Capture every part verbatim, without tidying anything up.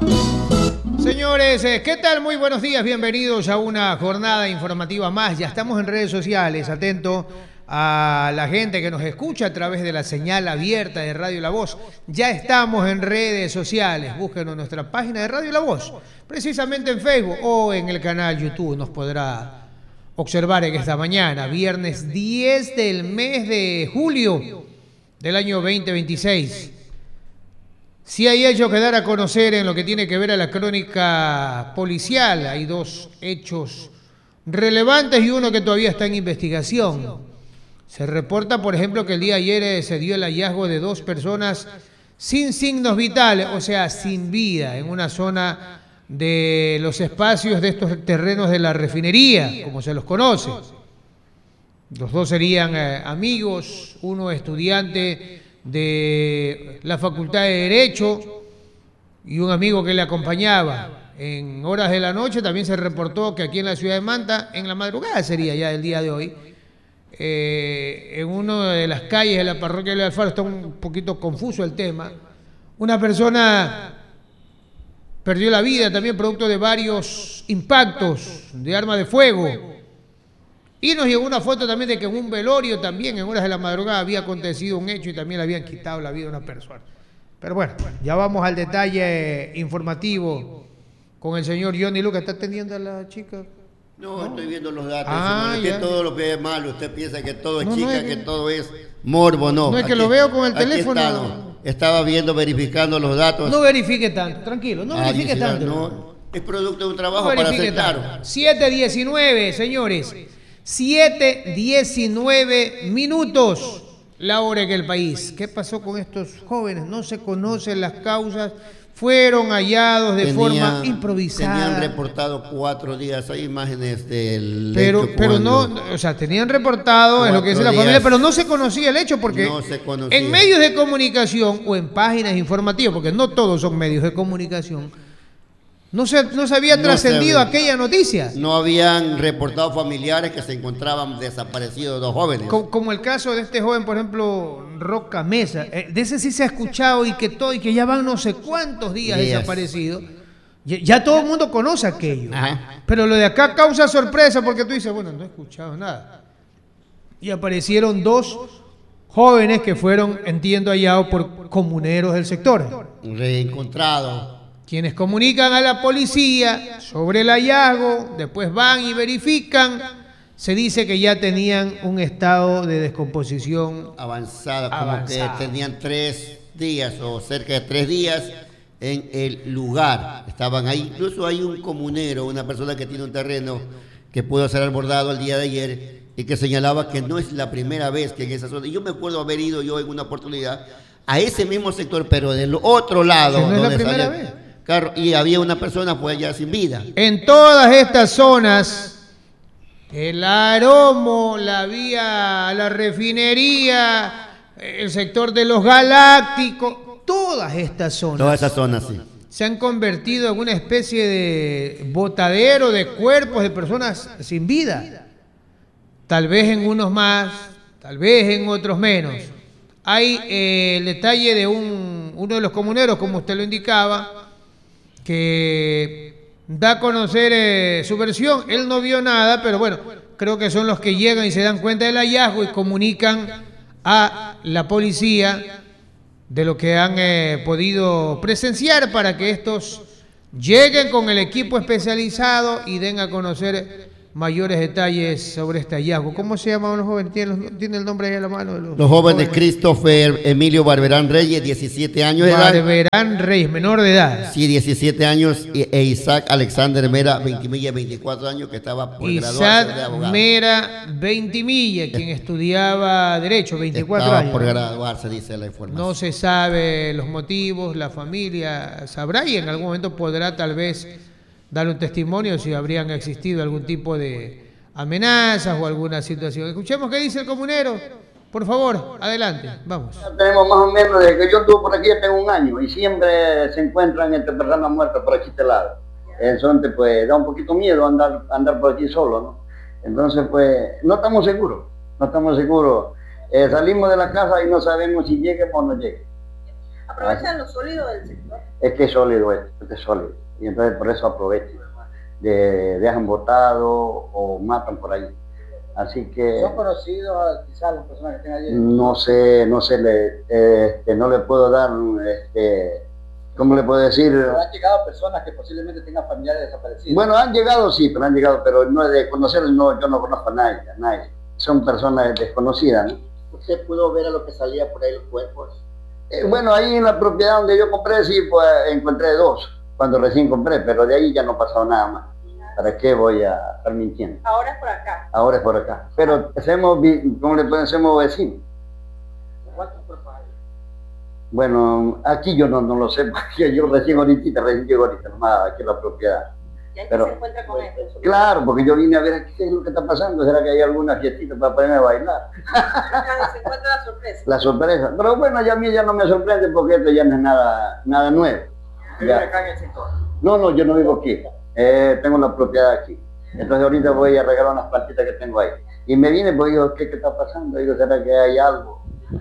Señores, ¿qué tal? Muy buenos días, bienvenidos a una jornada informativa más. Ya estamos en redes sociales, atento a la gente que nos escucha a través de la señal abierta de Radio La Voz. Ya estamos en redes sociales, búsquenos en nuestra página de Radio La Voz, precisamente en Facebook o en el canal YouTube. Nos podrá observar en esta mañana, viernes diez del mes de julio del año veinte veintiséis. Si hay hecho que dar a conocer en lo que tiene que ver a la crónica policial. Hay dos hechos relevantes y uno que todavía está en investigación. Se reporta, por ejemplo, que el día de ayer eh, se dio el hallazgo de dos personas sin signos vitales, o sea, sin vida, en una zona de los espacios de estos terrenos de la refinería, como se los conoce. Los dos serían eh, amigos, uno estudiante de la Facultad de Derecho y un amigo que le acompañaba. En horas de la noche también se reportó que aquí en la ciudad de Manta, en la madrugada sería ya el día de hoy, eh, en una de las calles de la parroquia de Alfaro, está un poquito confuso el tema, una persona perdió la vida también producto de varios impactos de arma de fuego. Y nos llegó una foto también de que en un velorio también en horas de la madrugada había acontecido un hecho y también le habían quitado la vida a una persona. Pero bueno, ya vamos al detalle informativo con el señor Johnny Lucas. ¿Está atendiendo a la chica? No, no, estoy viendo los datos. Ah, es todo lo que es malo. Usted piensa que todo es no, chica, no es que que... todo es morbo, no. No es que aquí, lo veo con el teléfono. Está, no. Estaba viendo, verificando los datos. No verifique tanto, tranquilo, no verifique ah, tanto. No, es producto de un trabajo no para hacer tanto. claro. siete diecinueve, señores. siete diecinueve minutos, la hora en el país. ¿Qué pasó con estos jóvenes? No se conocen las causas, fueron hallados de Tenía, forma improvisada. Tenían reportado cuatro días, hay imágenes del pero, hecho pero no, cuando... o sea, tenían reportado, es lo que dice la familia, pero no se conocía el hecho porque no se conocía. En medios de comunicación o en páginas informativas, porque no todos son medios de comunicación, No se, no se había no trascendido se, aquella noticia. No habían reportado familiares que se encontraban desaparecidos dos jóvenes. Como, como el caso de este joven, por ejemplo, Roca Mesa. Eh, de ese sí se ha escuchado y que todo y que ya van no sé cuántos días yes. desaparecidos. Ya, ya todo el mundo conoce aquello. Ajá. Pero lo de acá causa sorpresa porque tú dices, bueno, no he escuchado nada. Y aparecieron dos jóvenes que fueron, entiendo, hallados por comuneros del sector. Reencontrados. Quienes comunican a la policía sobre el hallazgo, después van y verifican, se dice que ya tenían un estado de descomposición avanzada, como avanzada. que tenían tres días o cerca de tres días en el lugar. Estaban ahí, incluso hay un comunero, una persona que tiene un terreno que pudo ser abordado el día de ayer y que señalaba que no es la primera vez que en esa zona, y yo me acuerdo haber ido yo en una oportunidad a ese mismo sector, pero del otro lado. ¿No es la primera salía, vez? Claro, y había una persona pues ya sin vida. En todas estas zonas, el Aromo, la vía, la refinería, el sector de los Galácticos, todas estas zonas. Todas esas zonas, sí. Se han convertido en una especie de botadero de cuerpos de personas sin vida. Tal vez en unos más, tal vez en otros menos. Hay eh, el detalle de un, uno de los comuneros, como usted lo indicaba, que da a conocer eh, su versión. Él no vio nada, pero bueno, creo que son los que llegan y se dan cuenta del hallazgo y comunican a la policía de lo que han eh, podido presenciar para que estos lleguen con el equipo especializado y den a conocer mayores detalles sobre este hallazgo. ¿Cómo se llaman los jóvenes? ¿Tiene, los, ¿tiene el nombre ahí a la mano? De los, los jóvenes, jóvenes Christopher Emilio Barberán Reyes, diecisiete años de edad. Barberán Reyes, menor de edad. Sí, diecisiete años. E Isaac Alexander Mera, Ventimilla, veinticuatro años, que estaba por graduarse de abogado. Isaac Mera Ventimilla, quien estudiaba Derecho, veinticuatro estaba años. por graduarse, dice la información. No se sabe los motivos, la familia sabrá y en algún momento podrá tal vez dar un testimonio si habrían existido algún tipo de amenazas o alguna situación. Escuchemos qué dice el comunero. Por favor, adelante, vamos. Ya tenemos más o menos, desde que yo estuve por aquí, ya tengo un año, y siempre se encuentran entre personas muertas por aquí este lado. Entonces, pues, da un poquito miedo andar, andar por aquí solo, ¿no? Entonces, pues, no estamos seguros, no estamos seguros. Eh, salimos de la casa y no sabemos si lleguemos o no lleguemos. ¿Aprovechan lo sólido del sector? Es que es sólido esto, este es sólido. Y entonces por eso aprovechan. De, dejan botado o matan por ahí. Así que... ¿Son conocidos quizás las personas que estén allí? No sé, no sé, le, este, no le puedo dar, este, ¿cómo le puedo decir? Pero han llegado personas que posiblemente tengan familiares desaparecidos. Bueno, han llegado, sí, pero han llegado, pero no es de conocerlos, no, yo no conozco a nadie, a nadie. Son personas desconocidas, ¿no? ¿Usted pudo ver a lo que salía por ahí los cuerpos? Eh, bueno, ahí en la propiedad donde yo compré, sí, pues encontré dos, cuando recién compré, pero de ahí ya no ha pasado nada más. ¿Para qué voy a estar mintiendo? Ahora es por acá. Ahora es por acá. Pero hacemos, ¿cómo le pueden hacemos vecinos? ¿Cuántos cuerpos hay? Bueno, aquí yo no, no lo sé, porque yo recién ahorita, recién llego ahorita, nomás aquí en la propiedad. ¿Y ahí Pero, se encuentra con esto? claro, porque yo vine a ver qué es lo que está pasando, ¿será que hay alguna fiestita para ponerme a bailar? Se encuentra la sorpresa. La sorpresa. Pero bueno, ya a mí ya no me sorprende porque esto ya no es nada, nada nuevo. ¿Vive acá en el sector? No, no, yo no vivo aquí. Eh, tengo la propiedad aquí. Entonces ahorita voy a regalar unas plantitas que tengo ahí. Y me viene porque digo, ¿qué, qué está pasando? Digo, ¿será que hay algo?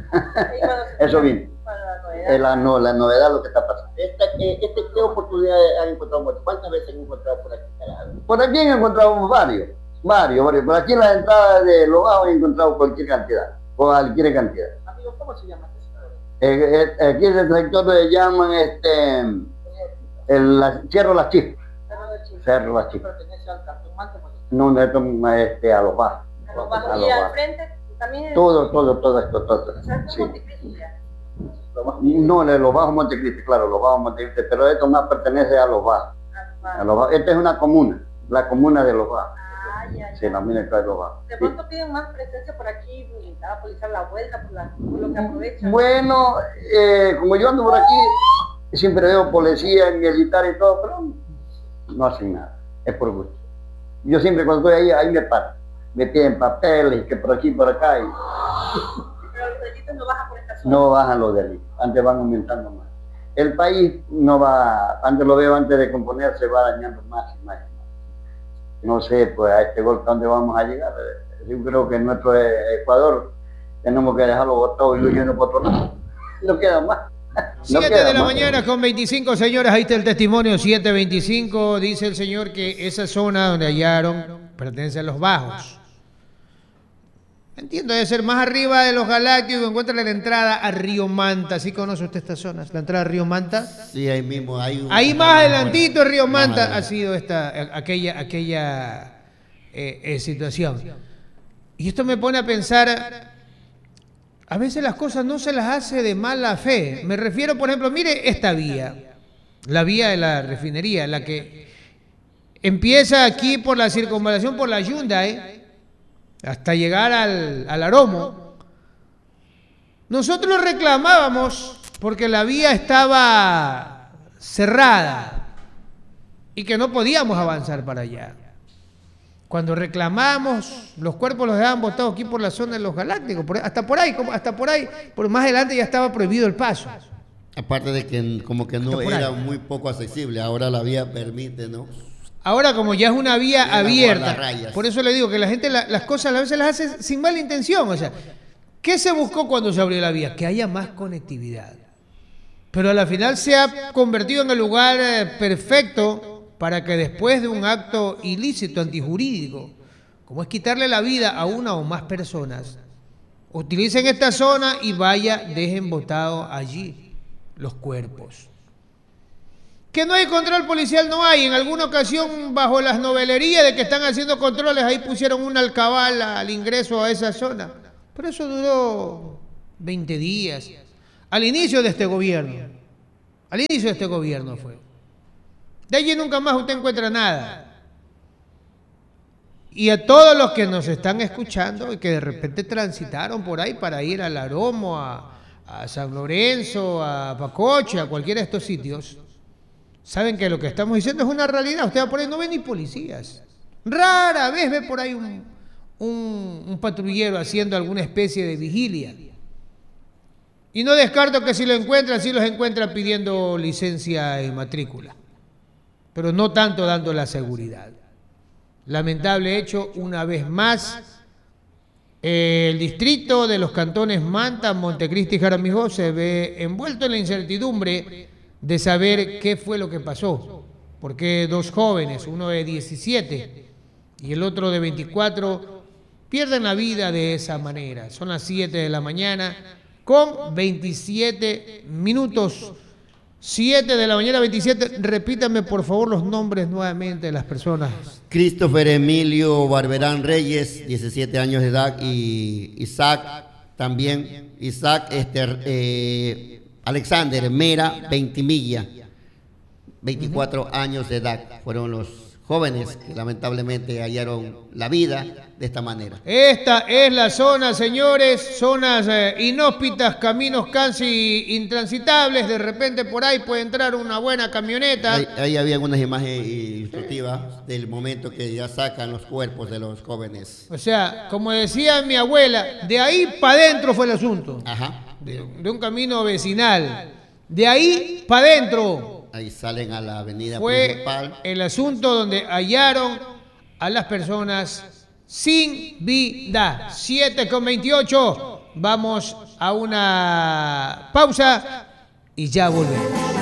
Eso vine. Es la, no, la novedad lo que está pasando. Esta, eh, este, ¿Qué oportunidad han encontrado muertos? ¿Cuántas veces han encontrado por aquí? Por aquí he encontrado varios, varios, varios. Por aquí en la entrada de Los Bajos he encontrado cualquier cantidad, cualquier cantidad. Amigo, ¿cómo se llama este sector? Eh, eh, aquí en el sector le llaman este, el la, Cerro Las Chispas. Cerro Las Chispas. ¿Pertenece al Cartón Mante? No, no, esto es este, a Los Bajos. A los bajos. A Y Los al Bajos. frente también. Todo, todo, todo esto, todo. O sea, es Sí. Montecristi ya. No, de Los Bajos Montecristi, claro, Los Bajos Montecristi, pero esto más pertenece a Los Bajos. A los A bajos. Los Bajos. Esta es una comuna, la comuna de Los Bajos. Ah, ya, ya. Sí, la mina está de Los Bajos. De Sí. pronto piden más presencia por aquí, a policía la vuelta, por, la, por lo que aprovechan. Bueno, eh, como yo ando por aquí, siempre veo policía, militar y todo, pero no hacen nada, es por gusto. Yo siempre cuando estoy ahí, ahí me paro, me piden papeles, que por aquí, por acá, y Pero los delitos no bajan por esta zona. no bajan los delitos, antes van aumentando más. El país no va, antes lo veo, antes de componerse va dañando más y más y más. No sé, pues a este golpe, ¿a dónde vamos a llegar? Yo creo que en nuestro Ecuador tenemos que dejarlo botado y lo lleno por otro lado. No queda más. No siete queda de la más. mañana con veinticinco, señores, ahí está el testimonio, siete veinticinco, dice el señor que esa zona donde hallaron pertenece a Los Bajos. Entiendo, debe ser más arriba de Los Galácticos, encuentra la entrada a Río Manta. ¿Sí conoce usted esta zona? La entrada a Río Manta. Sí, ahí mismo hay un... Ahí más adelantito, Río Más Manta, adelante. ha sido esta, aquella, aquella eh, eh, situación. Y esto me pone a pensar, a veces las cosas no se las hace de mala fe. Me refiero, por ejemplo, mire esta vía, la vía de la refinería, la que empieza aquí por la circunvalación, por la Hyundai, hasta llegar al, al Aromo. Nosotros reclamábamos porque la vía estaba cerrada y que no podíamos avanzar para allá. Cuando reclamamos, los cuerpos los dejaban botados aquí por la zona de Los Galácticos, por- hasta por ahí, como- hasta por ahí, por más adelante ya estaba prohibido el paso. Aparte de que como que no Hasta por ahí. era muy poco accesible, ahora la vía permite, ¿no? Ahora, como ya es una vía Era abierta, guardarrayas. por eso le digo que la gente la- las cosas a veces las hace sin mala intención. O sea, ¿qué se buscó cuando se abrió la vía? Que haya más conectividad. Pero a la final se ha convertido en el lugar eh, perfecto para que después de un acto ilícito, antijurídico, como es quitarle la vida a una o más personas, utilicen esta zona y vaya, dejen botados allí los cuerpos. Que no hay control policial, no hay. En alguna ocasión, bajo las novelerías de que están haciendo controles, ahí pusieron una alcabal al ingreso a esa zona. Pero eso duró veinte días. Al inicio de este gobierno. Al inicio de este gobierno fue. De allí nunca más usted encuentra nada. Y a todos los que nos están escuchando y que de repente transitaron por ahí para ir al Aromo, a, a San Lorenzo, a Pacoche, a cualquiera de estos sitios, saben que lo que estamos diciendo es una realidad. Usted va por ahí, no ve ni policías. Rara vez ve por ahí un, un, un patrullero haciendo alguna especie de vigilia. Y no descarto que si lo encuentran, sí los encuentran pidiendo licencia y matrícula. Pero no tanto dando la seguridad. Lamentable hecho, una vez más, El distrito de los cantones Manta, Montecristi y Jaramillo se ve envuelto en la incertidumbre de saber qué fue lo que pasó. Porque dos jóvenes, uno de diecisiete y el otro de veinticuatro, pierden la vida de esa manera. Son las siete de la mañana con veintisiete minutos. siete de la mañana, veintisiete. Repítame por favor los nombres nuevamente de las personas. Christopher Emilio Barberán Reyes, diecisiete años de edad, y Isaac también, Isaac este, eh, Alexander Mera Ventimilla, veinticuatro uh-huh. años de edad. Fueron los jóvenes que lamentablemente hallaron la vida de esta manera. Esta es la zona, señores, zonas eh, inhóspitas, caminos casi intransitables. De repente por ahí puede entrar una buena camioneta. Ahí, ahí había algunas imágenes instructivas del momento que ya sacan los cuerpos de los jóvenes. O sea, como decía mi abuela, de ahí para adentro fue el asunto. Ajá. De, de un camino vecinal. De ahí para adentro. Ahí salen a la avenida fue principal. El asunto donde hallaron a las personas sin vida. siete con veintiocho. Vamos a una pausa y ya volvemos.